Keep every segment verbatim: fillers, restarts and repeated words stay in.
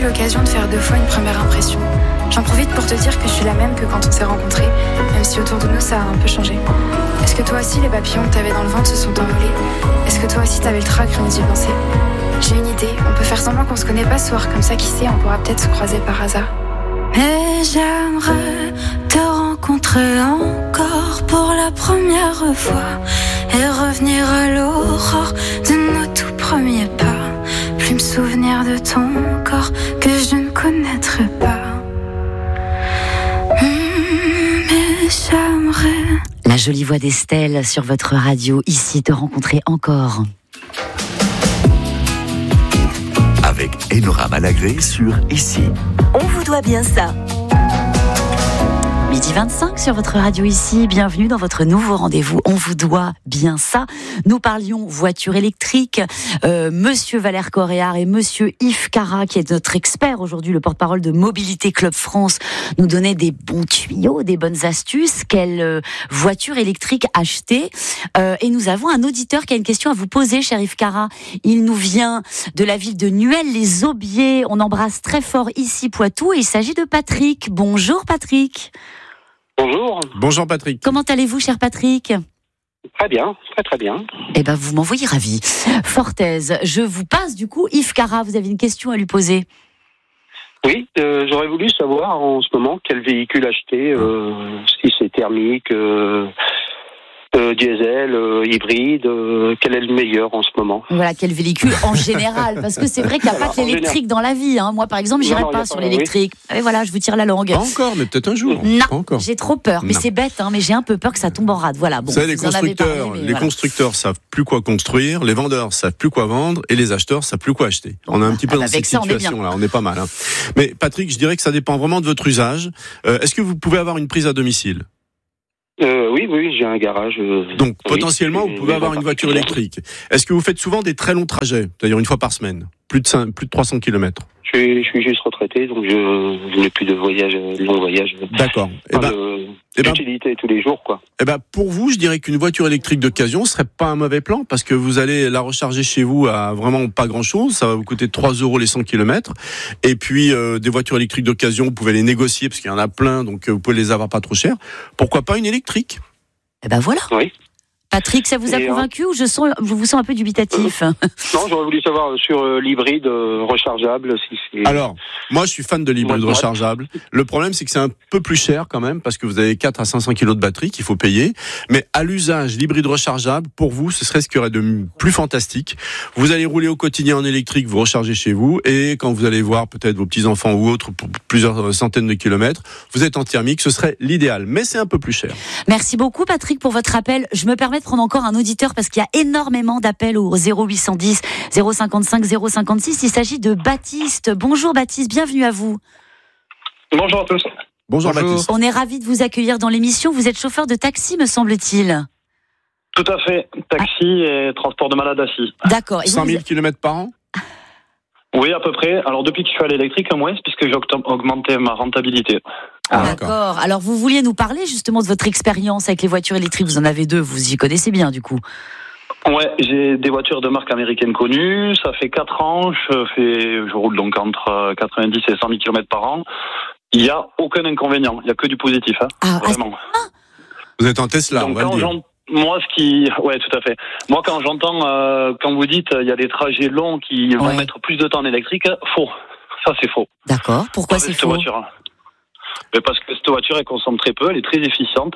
jamais l'occasion de faire deux fois une première impression. J'en profite pour te dire que je suis la même que quand on s'est rencontrés, même si autour de nous ça a un peu changé. Est-ce que toi aussi les papillons que t'avais dans le ventre se sont envolés? Est-ce que toi aussi t'avais le trac rien d'y penser? J'ai une idée, on peut faire semblant qu'on se connaît pas ce soir, comme ça qui sait, on pourra peut-être se croiser par hasard. Et j'aimerais te rencontrer encore pour la première fois et revenir à l'aurore de nos tout premiers pas. Plus me souvenir de ton corps que je ne connaîtrai pas. Mmh, mais j'aimerais. La jolie voix d'Estelle sur votre radio, ici te rencontrer encore. Avec Enora Malagré sur Ici. On vous doit bien ça. midi vingt-cinq sur votre radio ici, bienvenue dans votre nouveau rendez-vous. On vous doit bien ça. Nous parlions voiture électrique. Euh, Monsieur Valère Coréard et Monsieur Yves Cara, qui est notre expert aujourd'hui, le porte-parole de Mobilité Club France, nous donnait des bons tuyaux, des bonnes astuces. Quelle euh, voiture électrique acheter euh, Et nous avons un auditeur qui a une question à vous poser, cher Yves Cara. Il nous vient de la ville de Nuel-les-Aubiers. On embrasse très fort ici Poitou et il s'agit de Patrick. Bonjour Patrick. Bonjour. Bonjour Patrick. Comment allez-vous, cher Patrick ? Très bien, très très bien. Eh ben, vous m'envoyez ravi. Fortaise, je vous passe du coup. Yves Cara, vous avez une question à lui poser ? Oui, euh, j'aurais voulu savoir en ce moment quel véhicule acheter, euh, si c'est thermique, euh, euh, diesel, euh, hybride, euh, quel est le meilleur en ce moment ? Voilà, quel véhicule en général, parce que c'est vrai qu'il n'y a pas que l'électrique dans la vie. Hein. Moi, par exemple, j'irai pas sur l'électrique. Et voilà, je vous tire la langue. Pas encore, mais peut-être un jour. Non, pas encore. J'ai trop peur. Mais non. c'est bête, hein, mais j'ai un peu peur que ça tombe en rade. Voilà. Bon, vous savez, les constructeurs, parlé, les voilà. constructeurs savent plus quoi construire, les vendeurs savent plus quoi vendre, et les acheteurs savent plus quoi acheter. Bon, on est un petit peu dans cette situation-là. On est pas mal. Hein. Mais Patrick, je dirais que ça dépend vraiment de votre usage. Euh, est-ce que vous pouvez avoir une prise à domicile ? Euh, oui, oui, j'ai un garage. Euh, Donc, oui, potentiellement, vous pouvez avoir une voiture électrique. Est-ce que vous faites souvent des très longs trajets, c'est-à-dire une fois par semaine, plus de cinq, plus de trois cents kilomètres ? Je suis, je suis juste retraité, donc je, je n'ai plus de voyage, long voyage. D'accord. Eh ben, de, eh ben, d'utilité tous les jours, quoi. Eh ben, pour vous, je dirais qu'une voiture électrique d'occasion serait pas un mauvais plan, parce que vous allez la recharger chez vous à vraiment pas grand-chose. Ça va vous coûter trois euros les cent kilomètres. Et puis, euh, des voitures électriques d'occasion, vous pouvez les négocier, parce qu'il y en a plein, donc euh, vous pouvez les avoir pas trop cher. Pourquoi pas une électrique ? Eh ben voilà. Oui. Patrick, ça vous a et convaincu euh, ou je, sens, je vous sens un peu dubitatif euh, Non, j'aurais voulu savoir sur euh, l'hybride euh, rechargeable. Si c'est... Alors, moi je suis fan de l'hybride ouais, rechargeable. Le problème c'est que c'est un peu plus cher quand même parce que vous avez quatre à cinq cents kilos de batterie qu'il faut payer. Mais à l'usage, l'hybride rechargeable, pour vous, ce serait ce qu'il y aurait de plus fantastique. Vous allez rouler au quotidien en électrique, vous rechargez chez vous et quand vous allez voir peut-être vos petits-enfants ou autres pour plusieurs centaines de kilomètres, vous êtes en thermique, ce serait l'idéal. Mais c'est un peu plus cher. Merci beaucoup Patrick pour votre appel. Je me permets de prendre encore un auditeur parce qu'il y a énormément d'appels au zéro huit cent dix, zéro cinquante-cinq, zéro cinquante-six. Il s'agit de Baptiste. Bonjour Baptiste, bienvenue à vous. Bonjour à tous. Bonjour, Bonjour Baptiste. On est ravis de vous accueillir dans l'émission. Vous êtes chauffeur de taxi, me semble-t-il. Tout à fait. Taxi ah. et transport de malades assis. D'accord. cinq mille kilomètres par an ? Oui, à peu près. Alors depuis que je suis à l'électrique, un moins, puisque j'ai augmenté ma rentabilité. Ah, d'accord. d'accord. Alors vous vouliez nous parler justement de votre expérience avec les voitures électriques. Vous en avez deux, vous y connaissez bien du coup. Ouais, j'ai des voitures de marque américaine connues. Ça fait quatre ans. Je fais, je roule donc entre quatre-vingt-dix et cent mille kilomètres par an. Il n'y a aucun inconvénient. Il n'y a que du positif. Hein, ah, vraiment. Ah. Vous êtes en Tesla, donc, on va le dire. Moi, ce qui, ouais, tout à fait. Moi, quand j'entends, euh, quand vous dites, il y a des trajets longs qui ouais. vont mettre plus de temps en électrique, faux. Ça, c'est faux. D'accord. Pourquoi c'est faux ? Voiture. Mais parce que cette voiture, elle consomme très peu, elle est très efficiente.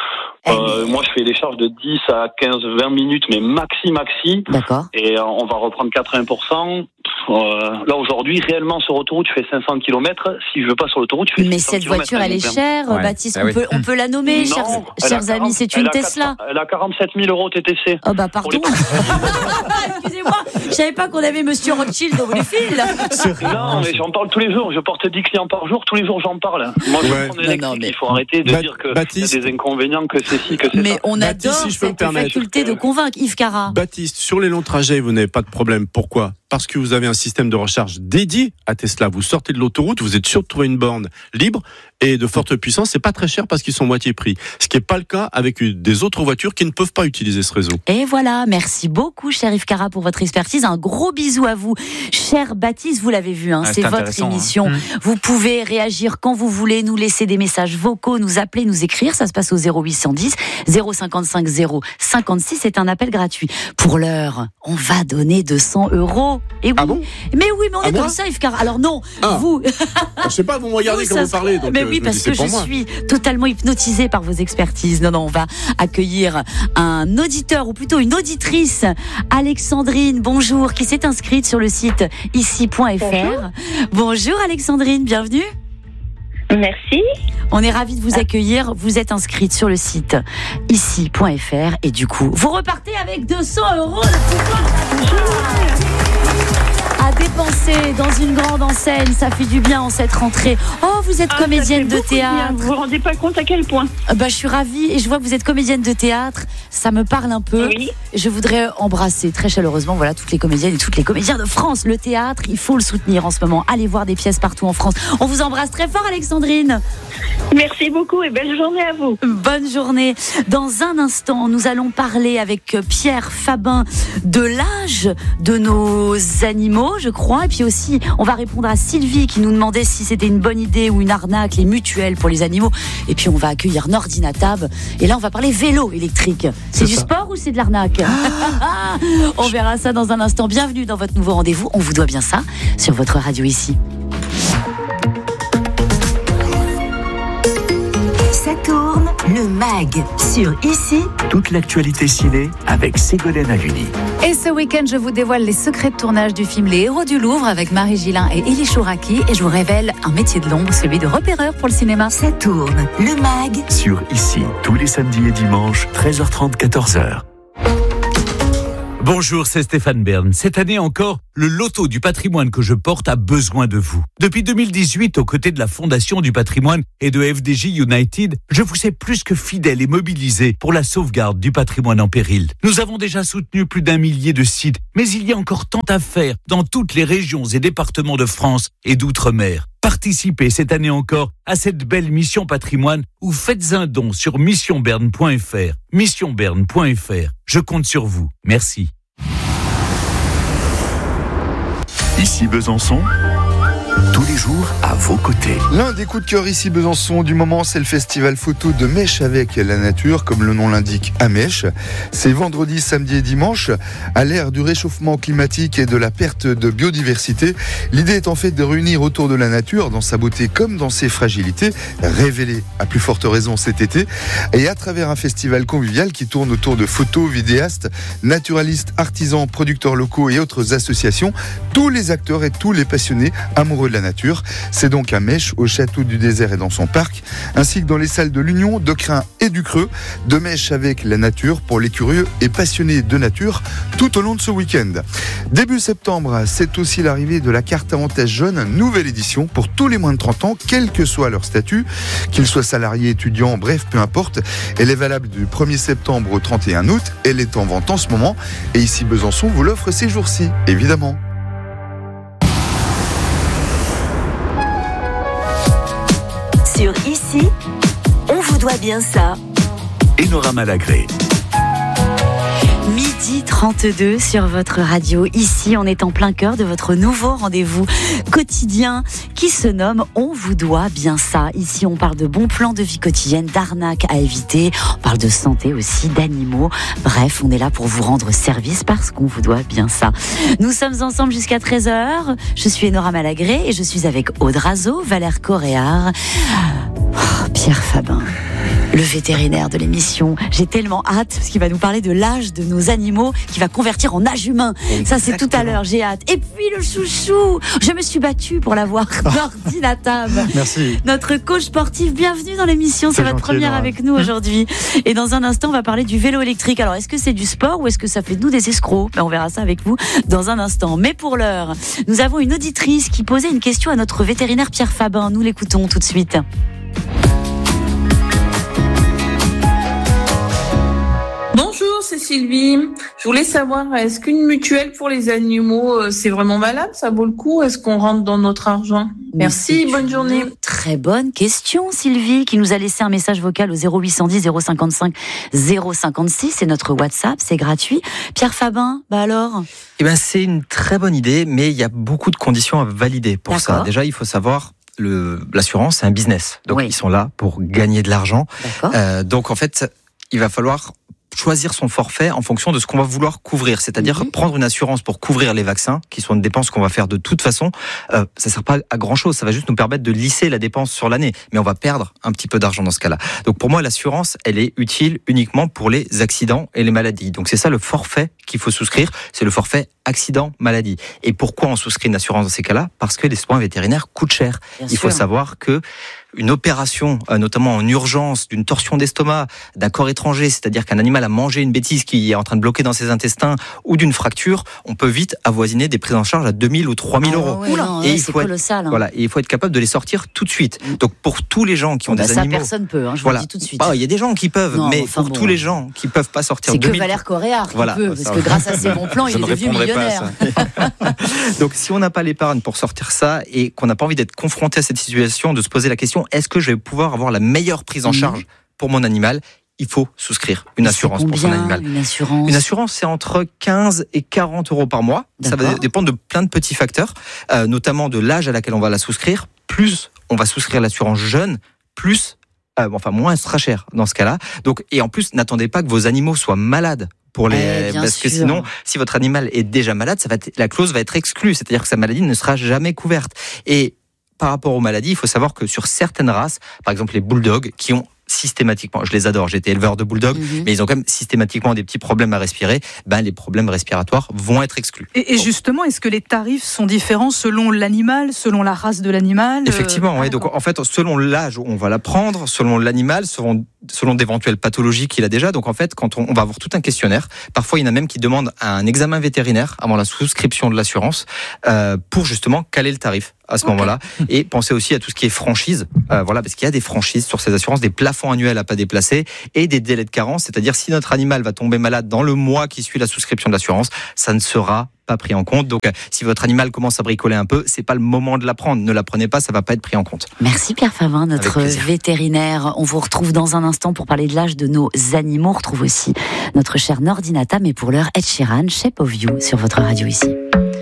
Euh, moi, je fais des charges de dix à quinze, vingt minutes, mais maxi, maxi. D'accord. Et on va reprendre quatre-vingts pour cent. Euh, là, aujourd'hui, réellement, sur autoroute, je fais cinq cents kilomètres. Si je veux pas sur l'autoroute, je fais mais six cents cette kilomètres. Mais cette voiture, elle est chère, ouais. Baptiste. Ah, on, oui. peut, on peut la nommer, non, chers, chers quarante, amis. C'est une Tesla. quatre, elle a quarante-sept mille euros T T C. Oh, bah, pardon. Excusez-moi. Je savais pas qu'on avait Monsieur Rothschild au bout du fil. Non, mais j'en parle tous les jours. Je porte dix clients par jour. Tous les jours, j'en parle. Moi, je ouais. prends électrique. Non, mais... Il faut arrêter de Ba- dire qu'il y a des inconvénients, que c'est ci, que c'est mais ça. Mais on adore Baptiste, si cette faculté de convaincre, Yves Cara. Baptiste, sur les longs trajets, vous n'avez pas de problème. Pourquoi ? parce que vous avez un système de recharge dédié à Tesla. Vous sortez de l'autoroute, vous êtes sûr de trouver une borne libre et de forte puissance. C'est pas très cher parce qu'ils sont moitié prix. Ce qui n'est pas le cas avec des autres voitures qui ne peuvent pas utiliser ce réseau. Et voilà, merci beaucoup, cher Yves Cara, pour votre expertise. Un gros bisou à vous, cher Baptiste. Vous l'avez vu, hein, ah, c'est votre émission. Hein. Vous pouvez réagir quand vous voulez, nous laisser des messages vocaux, nous appeler, nous écrire. Ça se passe au zéro huit cent dix zéro cinquante-cinq zéro cinquante-six. C'est un appel gratuit. Pour l'heure, on va donner deux cents euros. Et oui. Ah bon? Mais oui, mais on ah est moi comme ça, Yves Cara. Alors non, ah. vous. Je sais pas, vous me regardez vous, quand vous parlez. Donc mais euh, oui, parce dis, que je moi. suis totalement hypnotisée par vos expertises. Non, non, on va accueillir un auditeur, ou plutôt une auditrice, Alexandrine, bonjour, qui s'est inscrite sur le site ici point f r. Bonjour. Bonjour Alexandrine, bienvenue. Merci. On est ravis de vous accueillir. Vous êtes inscrite sur le site ici point f r et du coup, vous repartez avec deux cents euros à dépenser dans une grande enseigne. Ça fait du bien en cette rentrée. Oh, vous êtes ah, comédienne de théâtre. Bien. Vous vous rendez pas compte à quel point? Bah, je suis ravie et je vois que vous êtes comédienne de théâtre. Ça me parle un peu. Oui. Je voudrais embrasser très chaleureusement, voilà, toutes les comédiennes et toutes les comédiens de France. Le théâtre, il faut le soutenir en ce moment. Allez voir des pièces partout en France. On vous embrasse très fort, Alexandrine. Merci beaucoup et belle journée à vous. Bonne journée. Dans un instant, nous allons parler avec Pierre Fabin de l'âge de nos animaux, je crois. Et puis aussi, on va répondre à Sylvie qui nous demandait si c'était une bonne idée ou une arnaque, les mutuelles pour les animaux. Et puis, on va accueillir Nordinatab. Et là, on va parler vélo électrique. C'est, c'est du ça. Sport ou c'est de l'arnaque? Ah on verra ça dans un instant. Bienvenue dans votre nouveau rendez-vous. On vous doit bien ça sur votre radio ici. Ça tourne, le mag sur ici. Toute l'actualité ciné avec Ségolène Haluni. Et ce week-end, je vous dévoile les secrets de tournage du film Les Héros du Louvre avec Marie Gillin et Élie Chouraki. Et je vous révèle un métier de l'ombre, celui de repéreur pour le cinéma. Ça tourne, le mag sur ici. Tous les samedis et dimanches, treize heures trente, quatorze heures. Bonjour, c'est Stéphane Bern. Cette année encore, le loto du patrimoine que je porte a besoin de vous. Depuis deux mille dix-huit, aux côtés de la Fondation du patrimoine et de F D J United, je vous ai plus que fidèle et mobilisé pour la sauvegarde du patrimoine en péril. Nous avons déjà soutenu plus d'un millier de sites, mais il y a encore tant à faire dans toutes les régions et départements de France et d'outre-mer. Participez cette année encore à cette belle mission patrimoine ou faites un don sur mission bern point f r. mission bern point f r. Je compte sur vous. Merci. Ici Besançon, tous les jours à vos côtés. L'un des coups de cœur ici Besançon du moment, c'est le festival photo de Mèche avec la nature, comme le nom l'indique, à Mèche. C'est vendredi, samedi et dimanche. À l'ère du réchauffement climatique et de la perte de biodiversité, l'idée est en fait de réunir autour de la nature, dans sa beauté comme dans ses fragilités, révélées à plus forte raison cet été, et à travers un festival convivial qui tourne autour de photos, vidéastes, naturalistes, artisans, producteurs locaux et autres associations, tous les acteurs et tous les passionnés amoureux de la nature. C'est donc à Mèche, au Château du Désert et dans son parc, ainsi que dans les salles de l'Union, de Crin et du Creux, de Mèche avec la nature pour les curieux et passionnés de nature tout au long de ce week-end. Début septembre, c'est aussi l'arrivée de la carte avantage jeune, nouvelle édition pour tous les moins de trente ans, quel que soit leur statut, qu'ils soient salariés, étudiants, bref, peu importe. Elle est valable du premier septembre au trente et un août. Elle est en vente en ce moment et ici Besançon vous l'offre ces jours-ci, évidemment. Sur ici, on vous doit bien ça. Enora Malagré. Midi trente-deux sur votre radio. Ici, on est en plein cœur de votre nouveau rendez-vous quotidien qui se nomme On vous doit bien ça. Ici, on parle de bons plans de vie quotidienne, d'arnaques à éviter. On parle de santé aussi, d'animaux. Bref, on est là pour vous rendre service parce qu'on vous doit bien ça. Nous sommes ensemble jusqu'à treize heures. Je suis Enora Malagré et je suis avec Aude Razo, Valère Coréard, oh, Pierre Fabin, le vétérinaire de l'émission. J'ai tellement hâte parce qu'il va nous parler de l'âge de nos animaux qui va convertir en âge humain. Exactement. Ça, c'est tout à l'heure, j'ai hâte. Et puis le chouchou, je me suis battue pour l'avoir. Nordinatab. Merci. Notre coach sportif, bienvenue dans l'émission. C'est, c'est votre première non, avec nous aujourd'hui. Et dans un instant, on va parler du vélo électrique. Alors, est-ce que c'est du sport ou est-ce que ça fait de nous des escrocs? Ben, on verra ça avec vous dans un instant. Mais pour l'heure, nous avons une auditrice qui posait une question à notre vétérinaire Pierre Fabin. Nous l'écoutons tout de suite. Bonjour, c'est Sylvie. Je voulais savoir, est-ce qu'une mutuelle pour les animaux, c'est vraiment valable? Ça vaut le coup? Est-ce qu'on rentre dans notre argent? Merci, bonne journée. Très bonne question, Sylvie, qui nous a laissé un message vocal au zéro huit cent dix zéro cinquante-cinq zéro cinquante-six. C'est notre WhatsApp, c'est gratuit. Pierre Fabin, bah alors? Eh ben, c'est une très bonne idée, mais il y a beaucoup de conditions à valider pour D'accord. ça. Déjà, il faut savoir, le, l'assurance, c'est un business. Donc, Oui. ils sont là pour gagner de l'argent. Euh, donc, en fait, il va falloir choisir son forfait en fonction de ce qu'on va vouloir couvrir. C'est-à-dire Mhm. prendre une assurance pour couvrir les vaccins, qui sont une dépense qu'on va faire de toute façon. Euh, ça sert pas à grand-chose. Ça va juste nous permettre de lisser la dépense sur l'année. Mais on va perdre un petit peu d'argent dans ce cas-là. Donc pour moi, l'assurance, elle est utile uniquement pour les accidents et les maladies. Donc c'est ça le forfait qu'il faut souscrire. C'est le forfait accident-maladie. Et pourquoi on souscrit une assurance dans ces cas-là? Parce que les soins vétérinaires coûtent cher. Bien Il faut sûr. savoir que une opération, euh, notamment en urgence, d'une torsion d'estomac, d'un corps étranger, c'est-à-dire qu'un animal a mangé une bêtise qui est en train de bloquer dans ses intestins, ou d'une fracture, on peut vite avoisiner des prises en charge à deux mille ou trois mille Ah euros. ouais, non, ouais, il c'est faut être, colossal, hein. voilà, et il faut être capable de les sortir tout de suite. Donc pour tous les gens qui ont Bah, des ça, animaux, personne peut, hein, je voilà. vous le dis tout de suite. Bah, il y a des gens qui peuvent, Non, mais enfin pour bon. tous les gens qui peuvent pas sortir C'est deux que mille Valère Coréard qui Voilà, peut, parce ça, que grâce à ses bons plans, il est devenu millionnaire. Donc si on n'a pas l'épargne pour sortir ça et qu'on n'a pas envie d'être confronté à cette situation, de se poser la question, est-ce que je vais pouvoir avoir la meilleure prise en Mhm. charge pour mon animal? Il faut souscrire une Mais assurance c'est pour son combien, animal. Une assurance. Une assurance, c'est entre quinze et quarante euros par mois. Ça va D'accord. dépendre de plein de petits facteurs, euh, notamment de l'âge à laquelle on va la souscrire. Plus on va souscrire l'assurance jeune, plus, euh, enfin moins elle sera chère dans ce cas-là. Donc, et en plus, n'attendez pas que vos animaux soient malades. Pour les, Eh, bien parce que sûr. sinon, si votre animal est déjà malade, ça va être, la clause va être exclue, c'est-à-dire que sa maladie ne sera jamais couverte. Et par rapport aux maladies, il faut savoir que sur certaines races, par exemple les bulldogs, qui ont systématiquement, je les adore, j'ai été éleveur de bulldogs, Mhm. mais ils ont quand même systématiquement des petits problèmes à respirer, ben les problèmes respiratoires vont être exclus. Et, et justement, est-ce que les tarifs sont différents selon l'animal, selon la race de l'animal? Effectivement, Euh, oui. Donc en fait, selon l'âge où on va la prendre, selon l'animal, selon selon d'éventuelles pathologies qu'il a déjà. Donc en fait, quand on, on va avoir tout un questionnaire, parfois il y en a même qui demandent un examen vétérinaire avant la souscription de l'assurance euh, pour justement caler le tarif à ce Okay. moment-là. Et pensez aussi à tout ce qui est franchise, euh, voilà, parce qu'il y a des franchises sur ces assurances, des plafonds annuels à pas déplacer et des délais de carence. C'est-à-dire si notre animal va tomber malade dans le mois qui suit la souscription de l'assurance, ça ne sera pas pris en compte. Donc, euh, si votre animal commence à bricoler un peu, c'est pas le moment de la prendre. Ne la prenez pas, ça va pas être pris en compte. Merci Pierre Favin, notre vétérinaire. On vous retrouve dans un instant pour parler de l'âge de nos animaux. On retrouve aussi notre cher Nordinata, mais pour l'heure, Ed Sheeran, Shape of You, sur votre radio ici.